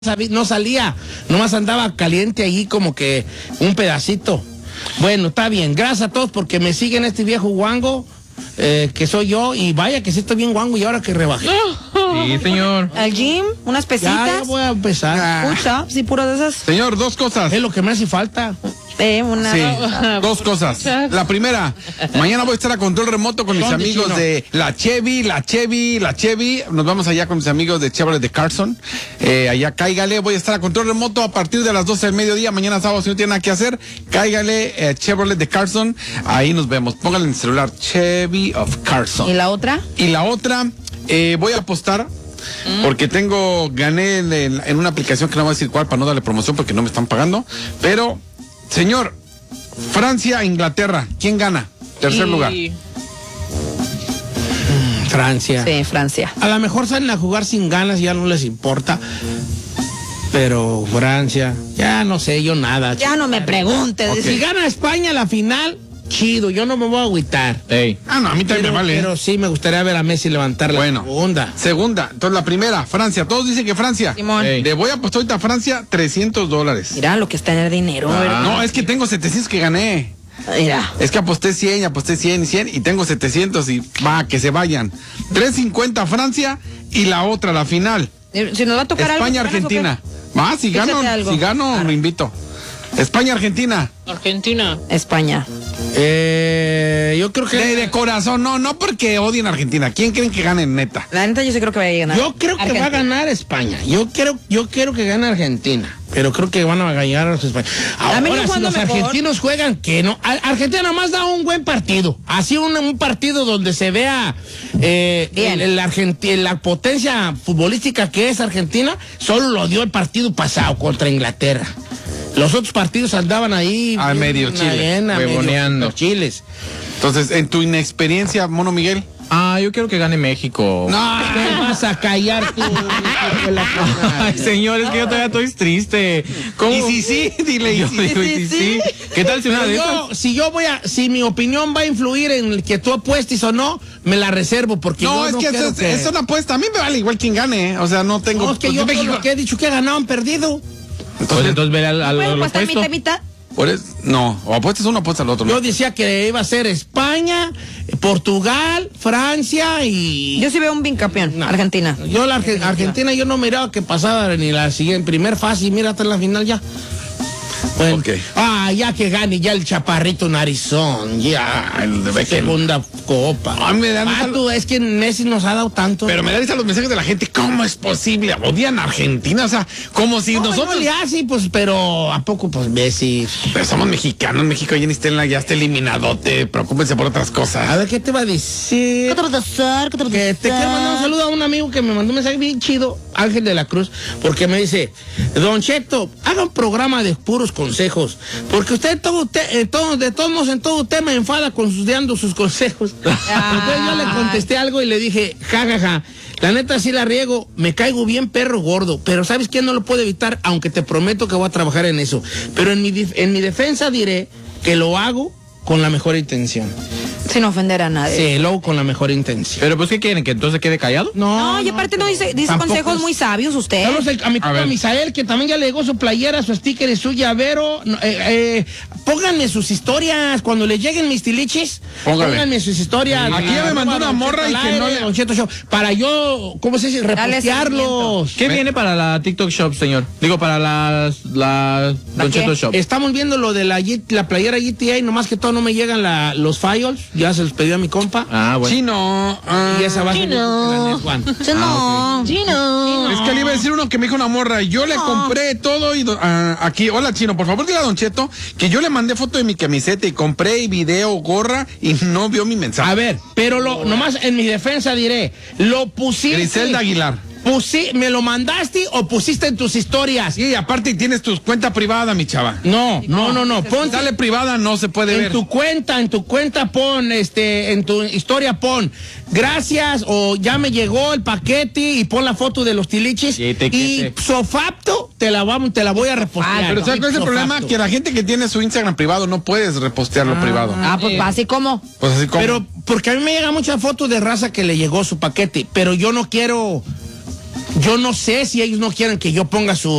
no salía, nomás andaba caliente allí como que un pedacito. Bueno, está bien, gracias a todos porque me siguen este viejo guango, que soy yo, y vaya que sí estoy bien guango y ahora que rebajé. Sí, señor. Al gym, unas pesitas. Ya voy a empezar. Un shop, sí, puro de esas. Señor, dos cosas. Es lo que me hace falta. Una. Sí, dos cosas. La primera, mañana voy a estar a control remoto con mis amigos chino? de la Chevy. Nos vamos allá con mis amigos de Chevrolet de Carson. Allá cáigale, voy a estar a control remoto a partir de las 12 del mediodía. Mañana sábado, si no tiene nada que hacer, cáigale Chevrolet de Carson. Ahí nos vemos. Pónganle en el celular Chevy of Carson. ¿Y la otra? Y la otra, voy a apostar. Porque gané en una aplicación que no voy a decir cuál para no darle promoción porque no me están pagando. Pero, señor, Francia, Inglaterra, ¿quién gana? Tercer lugar. Francia. Sí, Francia. A lo mejor salen a jugar sin ganas y ya no les importa. Pero Francia, ya no sé yo nada. Ya no me preguntes. Okay. Si gana España la final, chido, yo no me voy a agüitar. Ey. No, a mí también me vale. Pero sí me gustaría ver a Messi levantar la segunda. Segunda. Entonces la primera, Francia. Todos dicen que Francia. Simón. Le voy a apostar ahorita a Francia $300. Mira lo que está en el dinero, ¿verdad? No, es que tengo 700 que gané. Mira. Es que aposté 100 y tengo 700 y va, que se vayan. 350 Francia y la otra, la final. Si nos va a tocar España, algo. Argentina. Va, si gano, lo invito. España, Argentina. España. Yo creo que... De corazón, no porque odien a Argentina. ¿Quién creen que gane, neta? La neta yo sí creo que va a ganar. Yo creo que Argentina. va a ganar España. Yo quiero que gane Argentina. Pero creo que van a ganar los españoles. Ahora, si los argentinos juegan, que no. Argentina nomás da un buen partido. Así un partido donde se vea la potencia futbolística que es Argentina. Solo lo dio el partido pasado contra Inglaterra. Los otros partidos andaban ahí. A medio Chile. Huevoneando. Chiles. Entonces, en tu inexperiencia, Mono Miguel. Yo quiero que gane México. No, te vas a callar tú. Ay, señor, es que yo todavía estoy triste. ¿Cómo? Y sí, dile. Yo digo, y sí. ¿Qué tal si una de esas? Si mi opinión va a influir en el que tú apuestes o no, me la reservo porque No, es que es una apuesta. A mí me vale igual quien gane. O sea, no tengo. No, es que yo México. lo que he dicho que he ganado, han perdido. Entonces ver al ¿Puedo apostar opuesto. mitad? No, o apuestas uno, apuestas al otro. Yo decía que iba a ser España, Portugal, Francia y... Yo sí veo un bicampeón, No. Argentina. Yo la Argentina yo no miraba que pasaba ni la siguiente primer fase y mira hasta la final ya. Bueno, Okay. ya que gane ya el chaparrito narizón, ya El de Beckham. segunda copa. A mí me dan es que Messi nos ha dado tanto. Pero me da risa los mensajes de la gente. ¿Cómo es posible? Odian a Argentina. O sea, como si nosotros. Sí, pues, pero ¿a poco pues Messi? Pero somos mexicanos. México ya está eliminadote. Preocúpense por otras A cosas. ver, ¿qué te va a decir? ¿Qué te vas a hacer? Que te quiero mandar un saludo a un amigo que me mandó un mensaje bien chido, Ángel de la Cruz, porque me dice, Don Cheto, haga un programa de puros consejos, porque de todos modos en todo usted me enfada dando sus consejos. Entonces yo le contesté algo y le dije, ja, la neta sí la riego, me caigo bien perro gordo, pero ¿sabes qué? No lo puedo evitar, aunque te prometo que voy a trabajar en eso. Pero en mi defensa diré que lo hago con la mejor intención. Sin ofender a nadie. Sí, luego con la mejor intención. Pero pues, ¿qué quieren? ¿Que entonces quede callado? No, y aparte no dice tampoco consejos es- muy sabios usted. Saludos a mi compa Misael, que también ya le llegó su playera, su sticker y su llavero. Pónganme sus historias cuando les lleguen mis tilichis. Póngale. Pónganme sus historias. Aquí ya me mandó una morra y que no le- Don Cheto Show, para yo, ¿cómo se dice? Dale Repostearlos. ¿Qué viene para la TikTok Shop, señor? Digo, para la Don Cheto Shop. Estamos viendo lo de la playera GTI, nomás que todo no me llegan los files. Ya se los pedí a mi compa. Bueno. Chino. Y esa va a ser la Net One. Chino. Es que le iba a decir uno que me dijo una morra. Yo le compré todo y aquí. Hola, Chino. Por favor, dile a Don Cheto que yo le mandé foto de mi camiseta y compré y video, gorra y no vio mi mensaje. A ver, pero nomás en mi defensa diré, lo pusiste. Griselda Aguilar. ¿Me lo mandaste o pusiste en tus historias? Y aparte tienes tu cuenta privada, mi chava. No. Ponte. Dale privada, no se puede ver. En tu cuenta pon, en tu historia pon, gracias, o ya me llegó el paquete y pon la foto de los tilichis. Y sofapto te la voy a repostear. Pero ¿sabes cuál es el problema? Que la gente que tiene su Instagram privado no puedes repostearlo privado. Pues así como. Pues así como. Pero porque a mí me llega mucha foto de raza que le llegó su paquete, pero yo no quiero yo no sé si ellos no quieren que yo ponga su